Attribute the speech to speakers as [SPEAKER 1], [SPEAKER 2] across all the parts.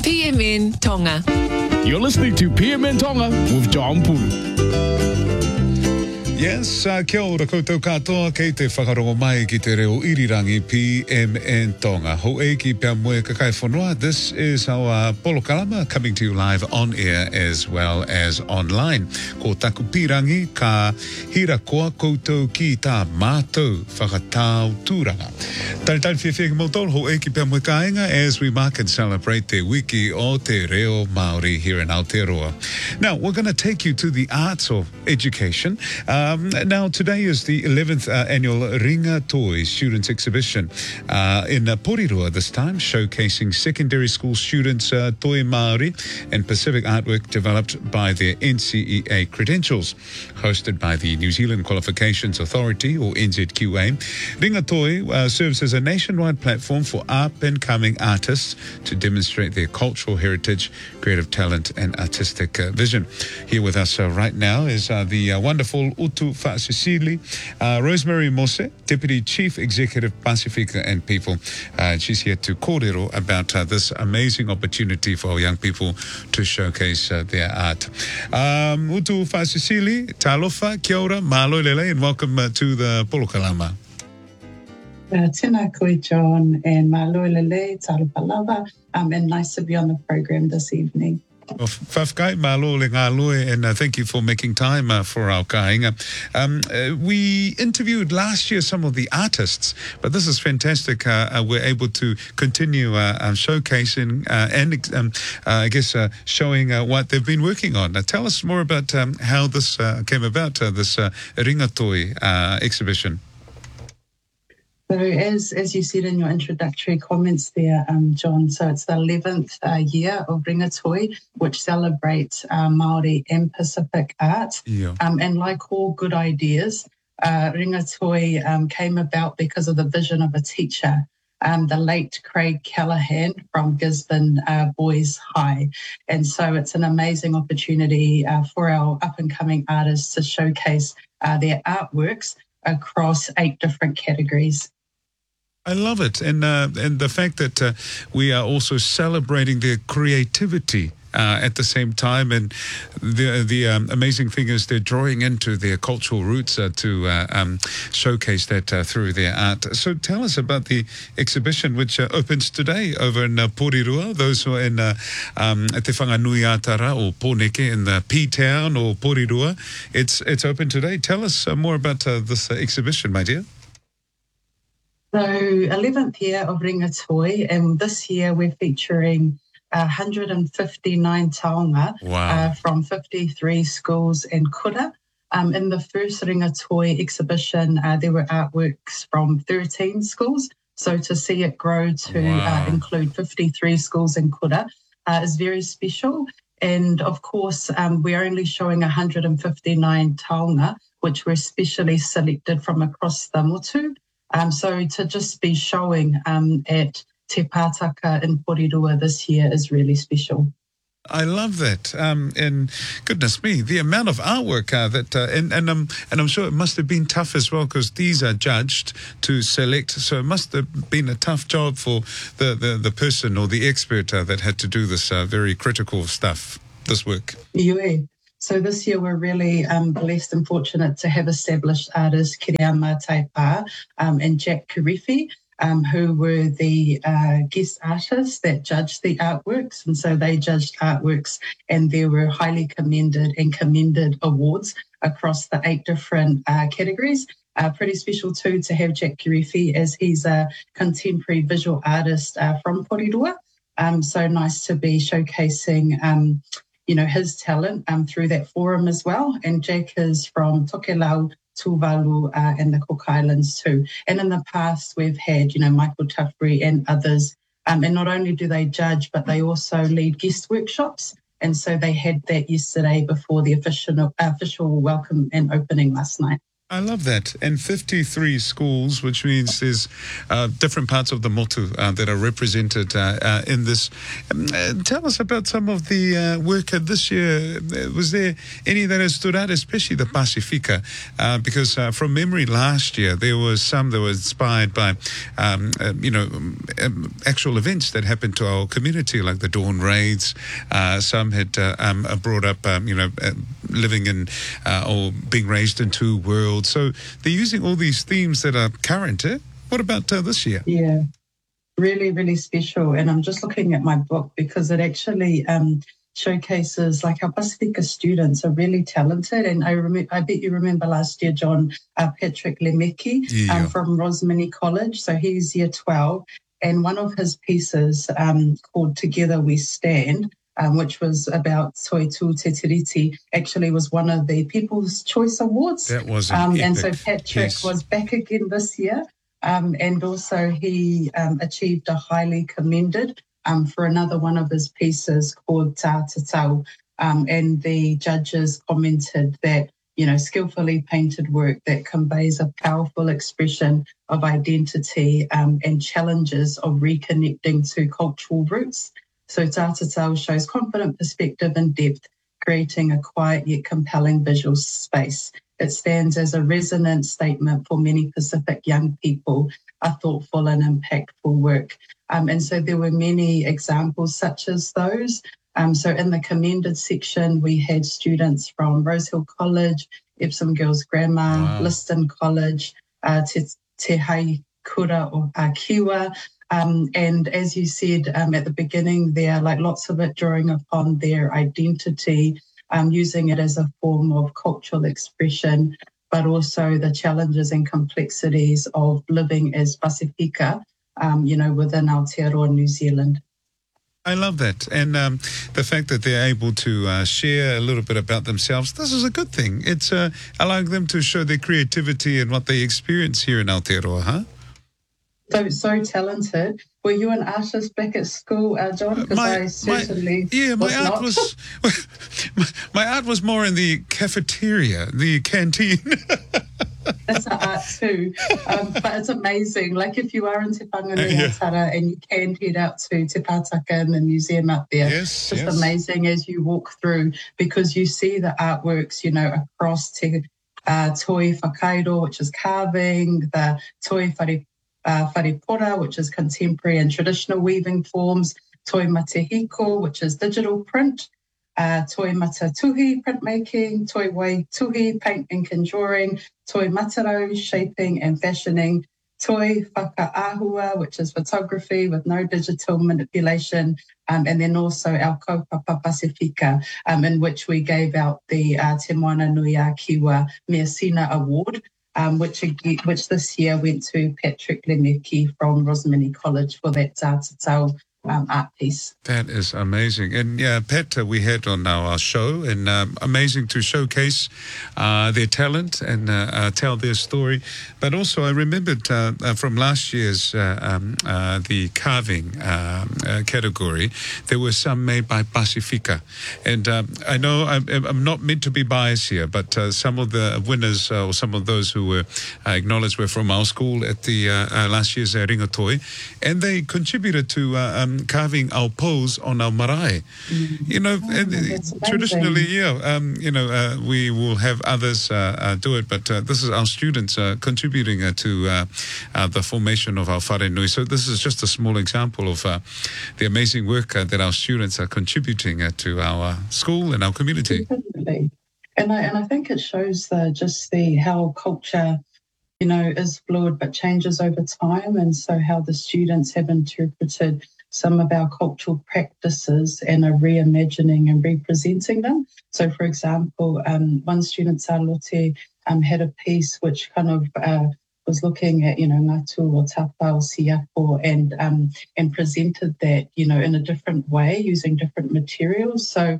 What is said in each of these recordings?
[SPEAKER 1] PMN Tonga.
[SPEAKER 2] You're listening to PMN Tonga with John Pulu.
[SPEAKER 3] Yes, kia ora koutou katoa, kei te whakarongo mai ki te reo irirangi PMN Tonga. Ho e ki pia moe kakai whanua. This is our Polo Kalama coming to you live on air as well as online. Ko taku pirangi ka hira koa koutou ki tā mātou whakatau tūranga. Tari whiawhianga mautol, ho e ki pia moe kāinga as we mark and celebrate te wiki o te reo Māori here in Aotearoa. Now, we're going to take you to the arts of education. Now, today is the 11th annual Ringa Toi Students Exhibition in Porirua this time, showcasing secondary school students' toi Māori and Pacific artwork developed by their NCEA credentials. Hosted by the New Zealand Qualifications Authority, or NZQA, Ringa Toi serves as a nationwide platform for up-and-coming artists to demonstrate their cultural heritage, creative talent and artistic vision. Here with us right now is the wonderful Utu Fa'asisili, Rosemary Mose, Deputy Chief Executive Pacifica and People. She's here to kōrero about this amazing opportunity for our young people to showcase their art. Utu Fa'asisili, talofa, kia ora, malo lele, and welcome to the Polo Kalama.
[SPEAKER 4] Tēnā koe, John, and malo lele, talofa lava, and nice to be on the program this evening.
[SPEAKER 3] Well, whawhkai, malo le ngā loe, and thank you for making time for our kāinga. We interviewed last year some of the artists, but this is fantastic. We're able to continue showcasing and I guess showing what they've been working on. Tell us more about how this came about, this Ringa Toi exhibition.
[SPEAKER 4] So as you said in your introductory comments there, John, so it's the 11th year of Ringa Toi, which celebrates Māori and Pacific art.
[SPEAKER 3] Yeah.
[SPEAKER 4] And like all good ideas, Ringa Toi came about because of the vision of a teacher, the late Craig Callahan from Gisborne Boys High. And so it's an amazing opportunity for our up-and-coming artists to showcase their artworks across 8 different categories.
[SPEAKER 3] I love it. And the fact that we are also celebrating their creativity at the same time. And the amazing thing is they're drawing into their cultural roots to showcase that through their art. So tell us about the exhibition which opens today over in Porirua. Those who are in Te Whanganuiatara or Pōneke in the P-Town or Porirua. It's open today. Tell us more about this exhibition, my dear.
[SPEAKER 4] So 11th year of Ringa Toi, and this year we're featuring 159 taonga.
[SPEAKER 3] Wow.
[SPEAKER 4] From 53 schools in Kura. In the first Ringa Toi exhibition, there were artworks from 13 schools. So to see it grow to include 53 schools in Kura is very special. And of course, we're only showing 159 taonga, which were specially selected from across the motu. So to just be showing at Te Pātaka in Porirua this year is really special.
[SPEAKER 3] I love that. And goodness me, the amount of artwork and I'm sure it must have been tough as well because these are judged to select. So it must have been a tough job for the person or the expert that had to do this very critical stuff, this work.
[SPEAKER 4] Yeah. So this year we're really blessed and fortunate to have established artists Kiriama Taipa and Jack Karifi, who were the guest artists that judged the artworks. And so they judged artworks and there were highly commended and commended awards across the 8 different categories. Pretty special too to have Jack Karifi as he's a contemporary visual artist from Porirua. So nice to be showcasing his talent through that forum as well. And Jack is from Tokelau, Tuvalu, and the Cook Islands too. And in the past, we've had, Michael Tuffrey and others. And not only do they judge, but they also lead guest workshops. And so they had that yesterday before the official welcome and opening last night.
[SPEAKER 3] I love that. And 53 schools, which means there's different parts of the motu that are represented in this. Tell us about some of the work this year. Was there any that has stood out, especially the Pacifica? Because from memory last year, there was some that were inspired by, actual events that happened to our community, like the Dawn Raids. Some had brought up, living in or being raised in two worlds. So they're using all these themes that are current. What about this year?
[SPEAKER 4] Yeah, really, really special. And I'm just looking at my book because it actually showcases, like, our Pacifica students are really talented. And I bet you remember last year, John, Patrick Lemeki from Rosemini College. So he's year 12. And one of his pieces called Together We Stand, which was about Toi Tu Te Tiriti, actually was one of the People's Choice Awards.
[SPEAKER 3] That was an
[SPEAKER 4] And so
[SPEAKER 3] epic
[SPEAKER 4] Patrick
[SPEAKER 3] piece.
[SPEAKER 4] was back again this year. And also he achieved a highly commended for another one of his pieces called Ta Te Tau. And the judges commented that, skillfully painted work that conveys a powerful expression of identity and challenges of reconnecting to cultural roots. So Ta Te Tau shows confident perspective and depth, creating a quiet yet compelling visual space. It stands as a resonant statement for many Pacific young people, a thoughtful and impactful work. And so there were many examples such as those. So in the commended section, we had students from Rosehill College, Epsom Girls Grammar, Liston College, Te Haikura or Kiwa. And as you said at the beginning there, like lots of it drawing upon their identity, using it as a form of cultural expression, but also the challenges and complexities of living as Pacifica, within Aotearoa, New Zealand.
[SPEAKER 3] I love that. And the fact that they're able to share a little bit about themselves, this is a good thing. It's allowing them to show their creativity and what they experience here in Aotearoa, huh?
[SPEAKER 4] So talented. Were you an artist back at school, John? Because I certainly
[SPEAKER 3] my art was more in the cafeteria, the canteen.
[SPEAKER 4] That's an art too. But it's amazing. Like if you are in Te Whanganui-a-Tara and you can head out to Te Pātaka and the museum up there, it's just amazing as you walk through because you see the artworks, across Te Toi Whakairo, which is carving, the Toi Wharepora, which is contemporary and traditional weaving forms, Toi Matehiko, which is digital print, Toi Matatuhi, printmaking, Toi Waituhi, paint, ink and drawing, Toi Matarau, shaping and fashioning, Toi Whakaahua, which is photography with no digital manipulation, and then also our Kaupapa Pacifica, in which we gave out the Te Moana Nui a Kiwa Measina Award, which this year went to Patrick Lemeki from Rosemini College for that Ta Te Tau art piece.
[SPEAKER 3] That is amazing. And Pat, we had on our show, and amazing to showcase their talent and tell their story. But also I remembered from last year's the carving category, there were some made by Pacifica. And I know I'm not meant to be biased here, but some of the winners or some of those who were acknowledged were from our school at the last year's Ringatoi, and they contributed to carving our pose on our marae. Traditionally, we will have others do it, but this is our students contributing to the formation of our whare nui. So this is just a small example of the amazing work that our students are contributing to our school and our community.
[SPEAKER 4] Definitely. And I think it shows how culture is fluid but changes over time, and so how the students have interpreted some of our cultural practices and are reimagining and representing them. So, for example, one student, Sarlote, had a piece which kind of was looking at, ngatu or tapa or siapo and presented that, in a different way using different materials. So,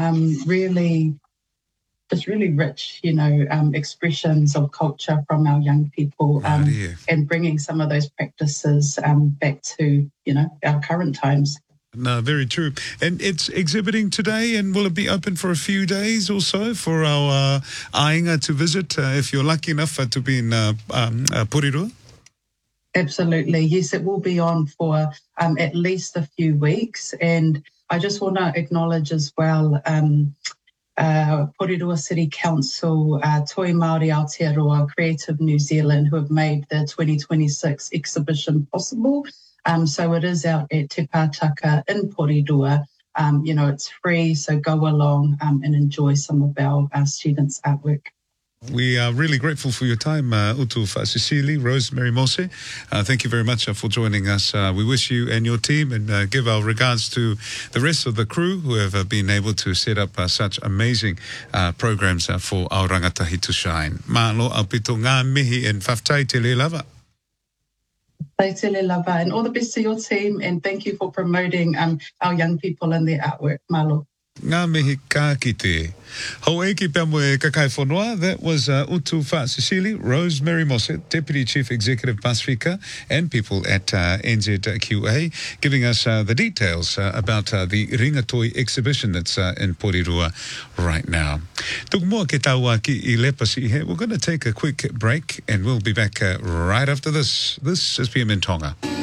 [SPEAKER 4] just really rich, expressions of culture from our young people and bringing some of those practices back to, our current times.
[SPEAKER 3] No, very true. And it's exhibiting today, and will it be open for a few days or so for our ainga to visit if you're lucky enough to be in Porirua?
[SPEAKER 4] Absolutely. Yes, it will be on for at least a few weeks. And I just want to acknowledge as well Porirua City Council, Toi Māori Aotearoa, Creative New Zealand, who have made the 2026 exhibition possible. So it is out at Te Pātaka in Porirua. It's free, so go along and enjoy some of our students' artwork.
[SPEAKER 3] We are really grateful for your time, Utu Fa'asisili, Rosemary Mose. Thank you very much for joining us. We wish you and your team and give our regards to the rest of the crew who have been able to set up such amazing programs for our rangatahi to shine. Malo au pito ngā mihi and whaftai te le lava.
[SPEAKER 4] Tele lava, and all the best to your team, and thank you for promoting our young people and their artwork. Malo.
[SPEAKER 3] Ngā mihi ka kite. Hau ki pia moe kakai whanua. That was Utu Fa'asisili, Rosemary Mose, Deputy Chief Executive Pasifika and people at NZQA, giving us the details about the Ringatoi exhibition that's in Porirua right now. Tuk mua ke taua ki I lepasi he. We're going to take a quick break and we'll be back right after this. This is PM in Tonga.